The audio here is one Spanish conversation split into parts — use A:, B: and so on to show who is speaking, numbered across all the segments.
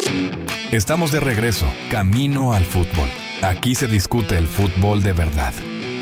A: Estamos de regreso, camino al fútbol. Aquí se discute el fútbol de verdad.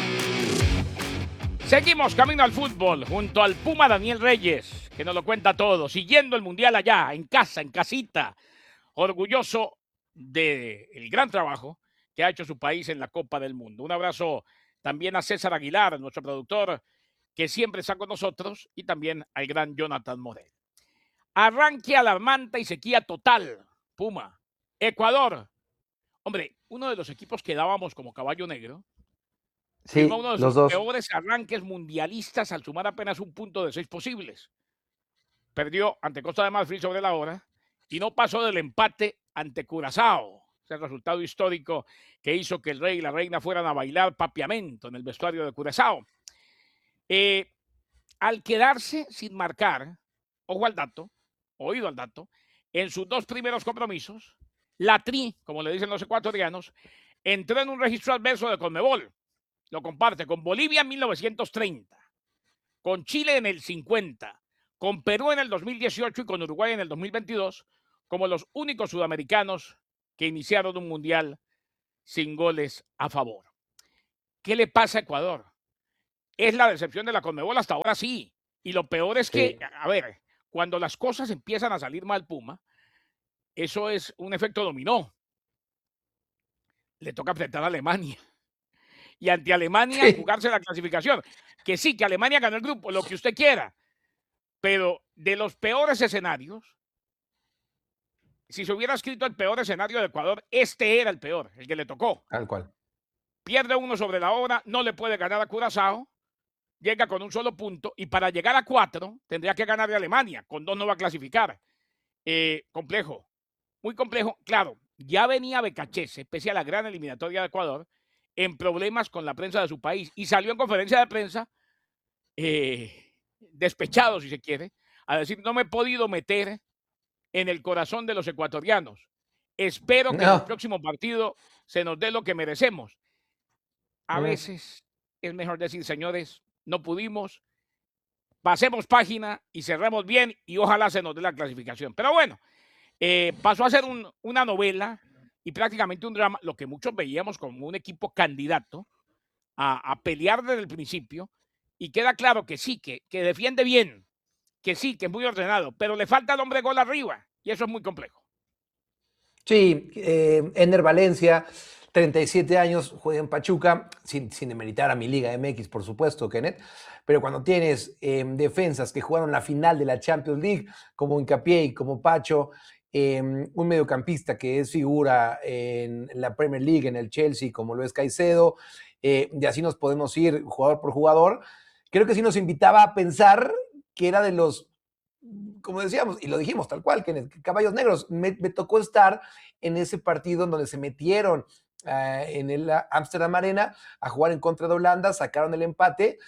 B: Seguimos camino al fútbol junto al Puma Daniel Reyes, que nos lo cuenta todo, siguiendo el Mundial allá, en casa, en casita, orgulloso del gran trabajo que ha hecho su país en la Copa del Mundo. Un abrazo también a César Aguilar, nuestro productor, que siempre está con nosotros, y también al gran Jonathan Morel. Arranque alarmante y sequía total, Puma. Ecuador. Hombre, uno de los equipos que dábamos como caballo negro, firmó
C: Sí,
B: uno de
C: los
B: sus
C: dos.
B: peores arranques mundialistas al sumar apenas un punto de 6 posibles. Perdió ante Costa de Marfil sobre la hora y no pasó del empate ante Curazao. Ese resultado histórico que hizo que el rey y la reina fueran a bailar papiamento en el vestuario de Curazao. Al quedarse sin marcar, ojo al dato, oído al dato, en sus dos primeros compromisos, la Tri, como le dicen los ecuatorianos, entró en un registro adverso de Conmebol. Lo comparte con Bolivia en 1930, con Chile en el 50, con Perú en el 2018 y con Uruguay en el 2022, como los únicos sudamericanos que iniciaron un mundial sin goles a favor. ¿Qué le pasa a Ecuador? Es la decepción de la Conmebol hasta ahora, sí. Y lo peor es que,
C: Sí.
B: a ver, cuando las cosas empiezan a salir mal, Puma, eso es un efecto dominó. Le toca enfrentar a Alemania. Y ante Alemania,
C: Sí.
B: jugarse la clasificación. Que sí, que Alemania ganó el grupo, lo que usted quiera. Pero de los peores escenarios, si se hubiera escrito el peor escenario de Ecuador, este era el peor, el que le tocó.
C: Tal cual.
B: Pierde uno sobre la hora, no le puede ganar a Curazao, llega con un solo punto y para llegar a 4 tendría que ganar de Alemania, con 2 no va a clasificar. Complejo, muy complejo. Claro, ya venía Becachese, pese a la gran eliminatoria de Ecuador, en problemas con la prensa de su país y salió en conferencia de prensa despechado, si se quiere, a decir: no me he podido meter en el corazón de los ecuatorianos. Espero que en el
C: No.
B: próximo partido se nos dé lo que merecemos. A
C: Mm.
B: veces es mejor decir: señores, no pudimos, pasemos página y cerremos bien y ojalá se nos dé la clasificación. Pero bueno, pasó a ser una novela y prácticamente un drama, lo que muchos veíamos como un equipo candidato a pelear desde el principio, y queda claro que sí, que defiende bien, que sí, que es muy ordenado, pero le falta el hombre gol arriba y eso es muy complejo.
C: Sí, Ender Valencia, 37 años, juega en Pachuca, sin demeritar a mi Liga MX, por supuesto, Kenneth, pero cuando tienes defensas que jugaron la final de la Champions League, como Hincapié y como Pacho, un mediocampista que es figura en la Premier League, en el Chelsea, como lo es Caicedo, y así nos podemos ir jugador por jugador, creo que sí nos invitaba a pensar que era de los, como decíamos, y lo dijimos tal cual, que Caballos Negros, me tocó estar en ese partido en donde se metieron en el Amsterdam Arena a jugar en contra de Holanda, sacaron el empate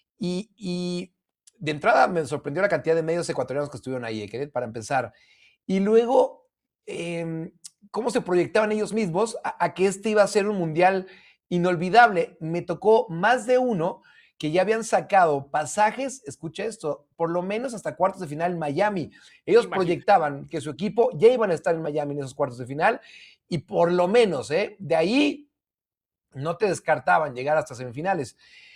C: y de entrada me sorprendió la cantidad de medios ecuatorianos que estuvieron ahí, para empezar. Y luego, cómo se proyectaban ellos mismos a que este iba a ser un mundial inolvidable. Me tocó más de uno que ya habían sacado pasajes, escucha esto, por lo menos hasta cuartos de final en Miami. Ellos
B: Imagínate.
C: proyectaban que su equipo ya iban a estar en Miami en esos cuartos de final y por lo menos, de ahí no te descartaban llegar hasta semifinales.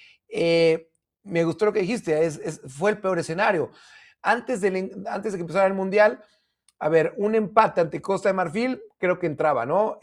C: Me gustó lo que dijiste, fue el peor escenario. Antes de que empezara el Mundial, a ver, un empate ante Costa de Marfil, creo que entraba, ¿no?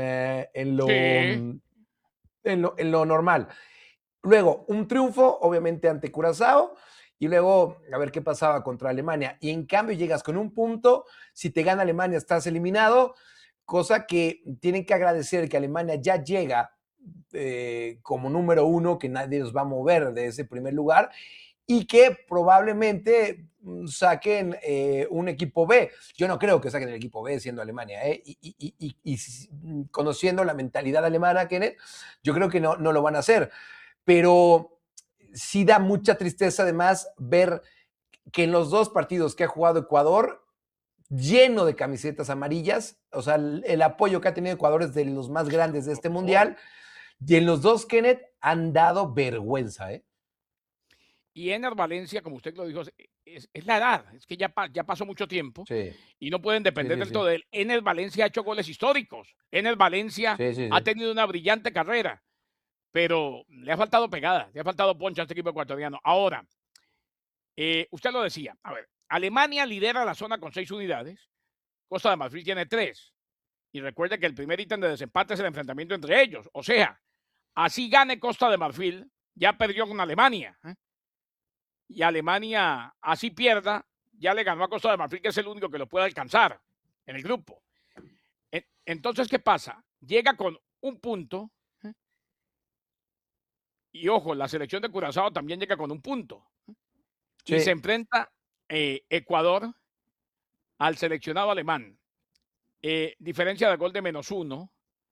B: Sí.
C: En lo normal. Luego, un triunfo, obviamente, ante Curazao, y luego a ver qué pasaba contra Alemania. Y en cambio llegas con un punto, si te gana Alemania estás eliminado, cosa que tienen que agradecer que Alemania ya llega como número uno, que nadie los va a mover de ese primer lugar, y que probablemente saquen un equipo B. Yo no creo que saquen el equipo B siendo Alemania, y conociendo la mentalidad alemana, Kenneth, yo creo que no lo van a hacer. Pero sí da mucha tristeza además ver que en los dos partidos que ha jugado Ecuador, lleno de camisetas amarillas, o sea, el apoyo que ha tenido Ecuador es de los más grandes de este mundial, y en los dos, Kenneth, han dado vergüenza, ¿eh?
B: Y Ener Valencia, como usted lo dijo, es la edad, es que ya pasó mucho tiempo
C: Sí,
B: y no pueden
C: sí,
B: depender
C: sí,
B: del
C: sí.
B: todo de él. Ener Valencia ha hecho goles históricos. Ener Valencia
C: Sí, sí,
B: ha
C: sí.
B: tenido una brillante carrera, pero le ha faltado pegada, le ha faltado poncha a este equipo ecuatoriano. Ahora, usted lo decía, a ver, Alemania lidera la zona con 6 unidades, Costa de Marfil tiene 3. Y recuerde que el primer ítem de desempate es el enfrentamiento entre ellos. O sea, así gane Costa de Marfil, ya perdió con Alemania. Y Alemania, así pierda, ya le ganó a Costa de Marfil, que es el único que lo puede alcanzar en el grupo. Entonces, ¿qué pasa? Llega con un punto. Y ojo, la selección de Curazao también llega con un punto. Y se
C: Sí,
B: enfrenta Ecuador al seleccionado alemán. Diferencia de gol de -1.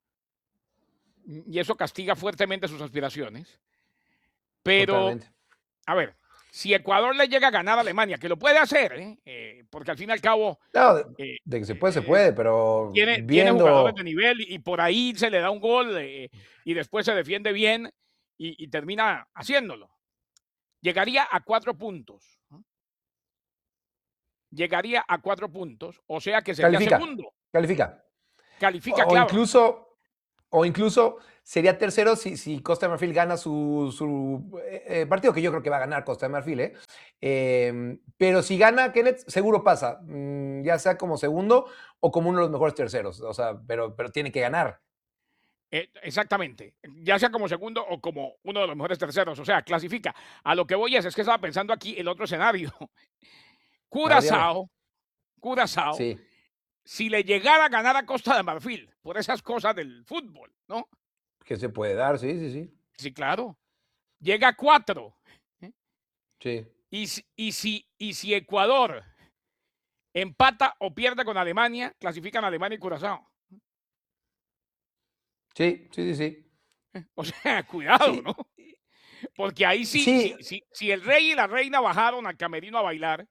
B: Y eso castiga fuertemente sus aspiraciones. Pero,
C: totalmente.
B: a ver, si Ecuador le llega a ganar a Alemania, que lo puede hacer, porque al fin y al cabo
C: No,
B: eh,
C: de que se
B: eh,
C: puede, pero
B: tiene jugadores de
C: viendo.
B: nivel y por ahí se le da un gol y después se defiende bien y termina haciéndolo. Llegaría a 4 puntos. ¿No? Llegaría a 4 puntos, o sea que sería
C: Califica,
B: segundo.
C: califica.
B: Califica,
C: O
B: claro.
C: incluso, o incluso sería tercero si Costa de Marfil gana su partido, que yo creo que va a ganar Costa de Marfil, ¿eh? Pero si gana Kenneth, seguro pasa, ya sea como segundo o como uno de los mejores terceros, o sea, pero tiene que ganar.
B: Exactamente, ya sea como segundo o como uno de los mejores terceros, o sea, clasifica. A lo que voy es que estaba pensando aquí el otro escenario.
C: A ver, dígame.
B: Curazao,
C: Sí,
B: si le llegara a ganar a Costa de Marfil, por esas cosas del fútbol, ¿no?
C: que se puede dar, sí, sí, sí.
B: Sí, claro. Llega a 4. ¿eh?
C: Sí,
B: Y si Ecuador empata o pierde con Alemania, clasifican Alemania y Curazao.
C: sí, sí, sí, sí.
B: O sea, cuidado,
C: Sí,
B: ¿no? Porque ahí sí,
C: sí,
B: si el rey y la reina bajaron al camerino a bailar,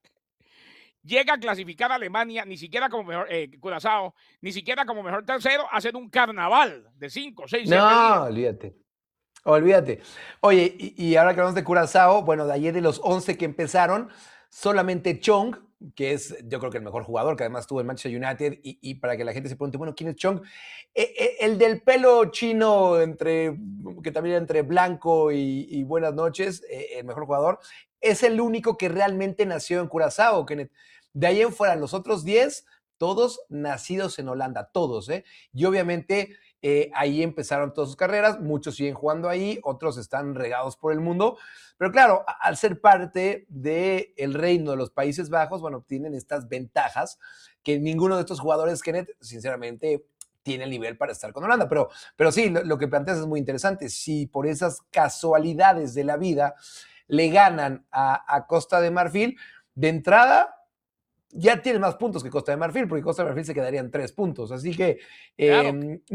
B: llega a clasificar a Alemania, ni siquiera como mejor, Curazao, ni siquiera como mejor tercero, hacen un carnaval de 5, 6, 7 días.
C: no, olvídate. Olvídate. Oye, y ahora que hablamos de Curazao, bueno, de ayer de los 11 que empezaron, solamente Chong, que es yo creo que el mejor jugador, que además estuvo en Manchester United, y para que la gente se pregunte, bueno, ¿quién es Chong? El del pelo chino, que también era entre blanco y buenas noches, el mejor jugador, es el único que realmente nació en Curazao, Kenneth. De ahí en fuera, los otros 10, todos nacidos en Holanda, todos, ¿eh? Y obviamente ahí empezaron todas sus carreras, muchos siguen jugando ahí, otros están regados por el mundo, pero claro, al ser parte del reino de los Países Bajos, bueno, tienen estas ventajas que ninguno de estos jugadores, Kenneth, sinceramente, tiene el nivel para estar con Holanda, pero sí, lo que planteas es muy interesante, si por esas casualidades de la vida le ganan a Costa de Marfil, de entrada ya tiene más puntos que Costa de Marfil, porque Costa de Marfil se quedaría en 3 puntos. Así que
B: Claro.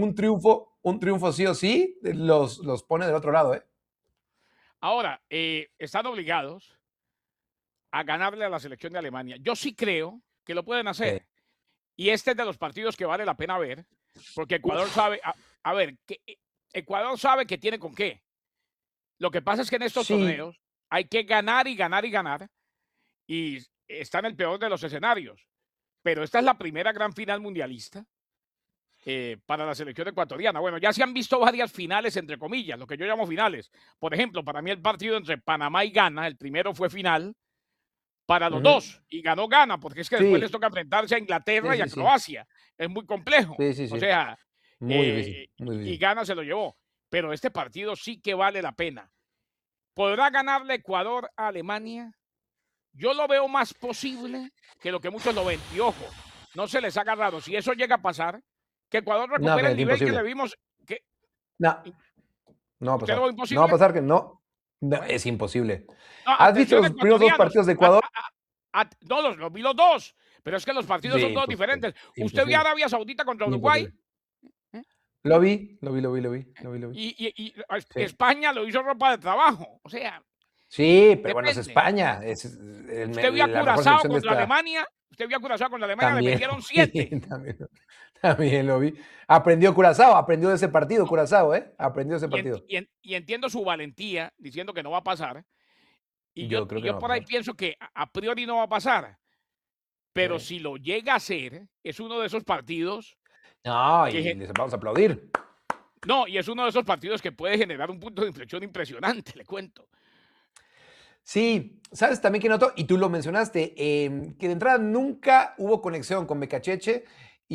C: un triunfo sí o sí los pone del otro lado.
B: Ahora, están obligados a ganarle a la selección de Alemania. Yo sí creo que lo pueden
C: Sí.
B: hacer. Y este es de los partidos que vale la pena ver, porque Ecuador
C: Uf,
B: sabe, a ver, que Ecuador sabe que tiene con qué. Lo que pasa es que en estos
C: sí,
B: torneos hay que ganar y ganar y ganar, y está en el peor de los escenarios. Pero esta es la primera gran final mundialista para la selección ecuatoriana. Bueno, ya se han visto varias finales, entre comillas, lo que yo llamo finales. Por ejemplo, para mí el partido entre Panamá y Ghana, el primero fue final para los
C: ujú,
B: dos, y ganó Ghana, porque es que después les
C: sí,
B: toca enfrentarse a
C: sí,
B: Inglaterra y a
C: sí, sí,
B: Croacia. Es muy complejo.
C: sí, sí,
B: O
C: sí.
B: sea,
C: Muy difícil, muy
B: y
C: difícil.
B: Ghana se lo llevó. Pero este partido sí que vale la pena. ¿Podrá ganarle Ecuador a Alemania? Yo lo veo más posible que lo que muchos lo ven. Y ojo, no se les haga raro. Si eso llega a pasar, que Ecuador
C: No,
B: recupere
C: que
B: el
C: es
B: nivel que le
C: imposible.
B: vimos.
C: No, no va a
B: ¿Usted lo
C: pasar.
B: ve
C: No va a
B: imposible?
C: pasar que no. No, es imposible.
B: No,
C: ¿Has visto
B: atención,
C: los primeros dos
B: ecuatorianos.
C: partidos de Ecuador?
B: No, los vi los dos. Pero es que los partidos
C: Sí,
B: son todos
C: imposible.
B: diferentes. ¿Usted vio a
C: Imposible.
B: Arabia Saudita contra Uruguay?
C: Imposible.
B: ¿Eh?
C: Lo vi, lo vi, lo vi, lo vi, lo vi, lo vi.
B: Y
C: Sí.
B: España lo hizo ropa de trabajo. O sea,
C: Sí, pero bueno, es
B: depende.
C: España.
B: Usted vio a
C: La mejor
B: Curazao
C: selección de
B: contra
C: esta.
B: Alemania. Usted vio a Curazao contra Alemania, le
C: También
B: metieron
C: lo vi,
B: 7.
C: también lo vi. Aprendió Curazao, aprendió de ese partido, Curazao, ¿eh? Aprendió ese partido.
B: Y entiendo su valentía diciendo que no va a pasar. Y
C: Yo
B: yo,
C: creo
B: y
C: que
B: yo
C: no va a
B: por ahí
C: pasar.
B: pienso que a priori no va a pasar. Pero
C: Sí.
B: si lo llega a hacer, es uno de esos partidos
C: No,
B: que...
C: y les vamos a aplaudir.
B: No, y es uno de esos partidos que puede generar un punto de inflexión impresionante, le cuento.
C: Sí, sabes también que noto, y tú lo mencionaste, que de entrada nunca hubo conexión con Becacheche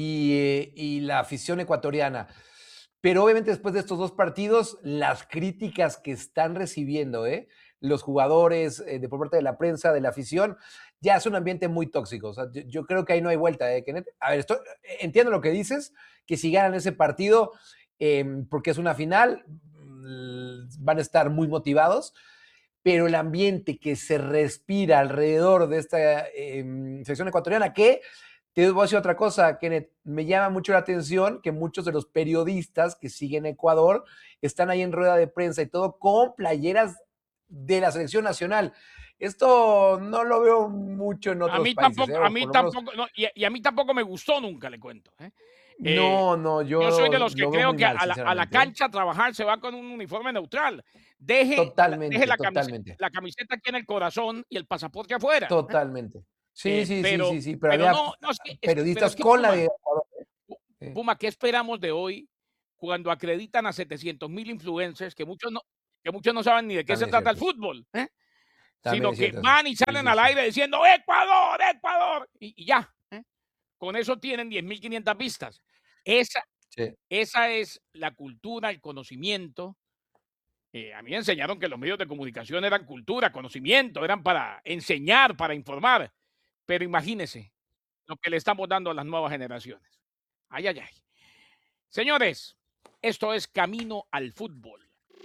C: y la afición ecuatoriana. Pero obviamente después de estos dos partidos, las críticas que están recibiendo los jugadores por parte de la prensa, de la afición, ya es un ambiente muy tóxico. O sea, yo creo que ahí no hay vuelta, Kenneth. A ver, entiendo lo que dices, que si ganan ese partido, porque es una final, van a estar muy motivados, pero el ambiente que se respira alrededor de esta selección ecuatoriana, que te voy a decir otra cosa, Kenneth, me llama mucho la atención que muchos de los periodistas que siguen Ecuador están ahí en rueda de prensa y todo con playeras de la selección nacional. Esto no lo veo mucho en
B: A
C: otros
B: mí
C: países,
B: tampoco, a
C: o
B: mí
C: por lo menos
B: tampoco, no, y a mí tampoco me gustó nunca, le cuento.
C: no,
B: Yo soy
C: yo
B: de los que
C: lo veo
B: creo
C: muy
B: que
C: mal,
B: a la
C: sinceramente.
B: cancha a trabajar se va con un uniforme neutral. Deje
C: Totalmente,
B: la camiseta aquí en el corazón y el pasaporte afuera.
C: totalmente. Sí, pero
B: Pero
C: había
B: no, no, pero es
C: periodistas
B: que
C: con la
B: Puma,
C: de Ecuador. Sí,
B: Puma, ¿qué esperamos de hoy cuando acreditan a 700.000 influencers que muchos no saben ni de qué se
C: también es
B: trata el
C: cierto eso.
B: fútbol?
C: También
B: Sino
C: es
B: que
C: cierto eso.
B: van y
C: Sí,
B: salen
C: sí,
B: al
C: sí.
B: aire diciendo ¡Ecuador, Ecuador! Y ya. Con eso tienen 10.500 vistas. Esa,
C: Sí.
B: esa es la cultura, el conocimiento. A mí me enseñaron que los medios de comunicación eran cultura, conocimiento, eran para enseñar, para informar. Pero imagínense lo que le estamos dando a las nuevas generaciones. Ay, ay, ay. Señores, esto es Camino al Fútbol.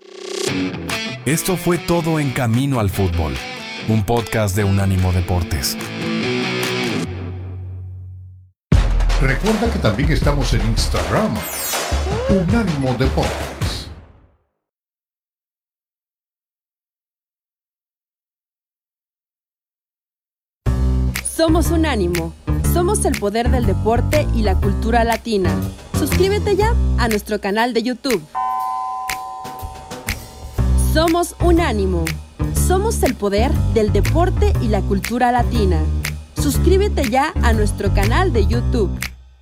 A: Esto fue todo en Camino al Fútbol, un podcast de Unánimo Deportes.
D: Recuerda que también estamos en Instagram, Unánimo Deportes.
E: Somos Unánimo. Somos el poder del deporte y la cultura latina. Suscríbete ya a nuestro canal de YouTube. Somos Unánimo. Somos el poder del deporte y la cultura latina. Suscríbete ya a nuestro canal de YouTube.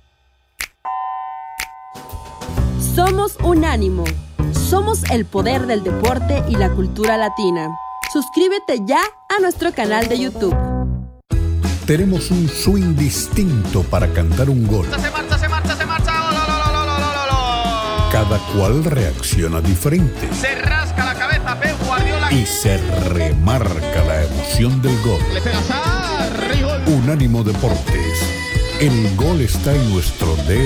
E: Somos Unánimo. Somos el poder del deporte y la cultura latina. Suscríbete ya a nuestro canal de YouTube.
D: Tenemos un swing distinto para cantar un gol.
F: Se marcha.
D: Cada cual reacciona diferente
F: Se rasca la cabeza Pep Guardiola.
D: y se remarca la emoción del gol.
F: Le pega Sarri, gol.
D: Unánimo Deportes. El gol está en nuestro